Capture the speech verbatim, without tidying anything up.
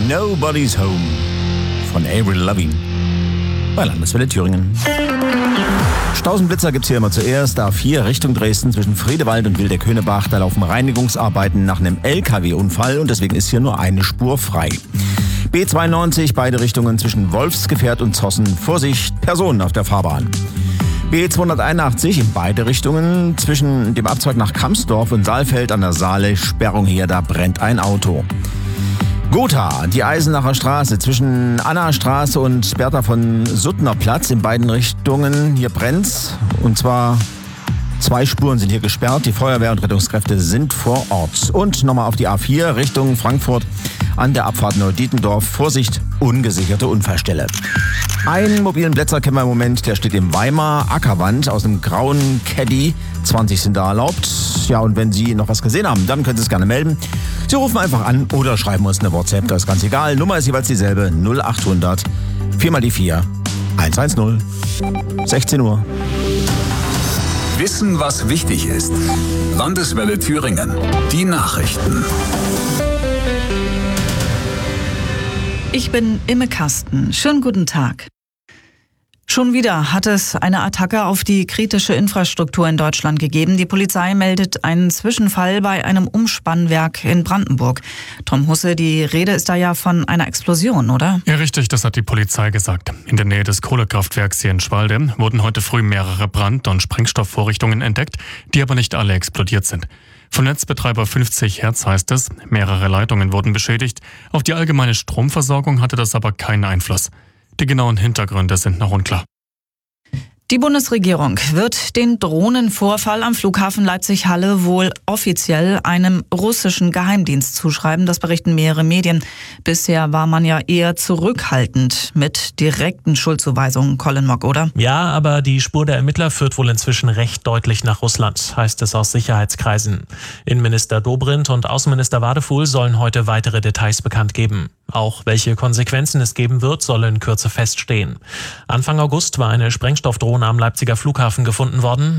Nobody's Home von Avril Lavigne bei Landeswelle Thüringen. Stausenblitzer gibt's hier immer zuerst. A vier Richtung Dresden zwischen Friedewald und Wildeck-Höhnebach. Da laufen Reinigungsarbeiten nach einem L K W-Unfall und deswegen ist hier nur eine Spur frei. B zweiundneunzig, beide Richtungen zwischen Wolfsgefährt und Zossen. Vorsicht, Personen auf der Fahrbahn. B zweihunderteinundachtzig in beide Richtungen zwischen dem Abzweig nach Kamsdorf und Saalfeld an der Saale. Sperrung hier, da brennt ein Auto. Gotha, die Eisenacher Straße zwischen Annastraße und Bertha von Suttner Platz in beiden Richtungen. Hier brennt's und zwar zwei Spuren sind hier gesperrt. Die Feuerwehr und Rettungskräfte sind vor Ort. Und nochmal auf die A vier Richtung Frankfurt an der Abfahrt Neudietendorf. Vorsicht, ungesicherte Unfallstelle. Einen mobilen Blitzer kennen wir im Moment, der steht im Weimar Ackerwand aus einem grauen Caddy. zwanzig sind da erlaubt. Ja, und wenn Sie noch was gesehen haben, dann können Sie es gerne melden. Sie rufen einfach an oder schreiben uns eine WhatsApp, das ist ganz egal. Nummer ist jeweils dieselbe, null achthundert, vier mal die vier, hundertzehn. sechzehn Uhr. Wissen, was wichtig ist. Landeswelle Thüringen. Die Nachrichten. Ich bin Imme Kasten. Schönen guten Tag. Schon wieder hat es eine Attacke auf die kritische Infrastruktur in Deutschland gegeben. Die Polizei meldet einen Zwischenfall bei einem Umspannwerk in Brandenburg. Tom Husse, die Rede ist da ja von einer Explosion, oder? Ja, richtig, das hat die Polizei gesagt. In der Nähe des Kohlekraftwerks hier in Schwalde wurden heute früh mehrere Brand- und Sprengstoffvorrichtungen entdeckt, die aber nicht alle explodiert sind. Von Netzbetreiber fünfzig Hertz heißt es, mehrere Leitungen wurden beschädigt. Auf die allgemeine Stromversorgung hatte das aber keinen Einfluss. Die genauen Hintergründe sind noch unklar. Die Bundesregierung wird den Drohnenvorfall am Flughafen Leipzig-Halle wohl offiziell einem russischen Geheimdienst zuschreiben. Das berichten mehrere Medien. Bisher war man ja eher zurückhaltend mit direkten Schuldzuweisungen, Colin Mock, oder? Ja, aber die Spur der Ermittler führt wohl inzwischen recht deutlich nach Russland, heißt es aus Sicherheitskreisen. Innenminister Dobrindt und Außenminister Wadefuhl sollen heute weitere Details bekannt geben. Auch welche Konsequenzen es geben wird, soll in Kürze feststehen. Anfang August war eine Sprengstoffdrohne am Leipziger Flughafen gefunden worden.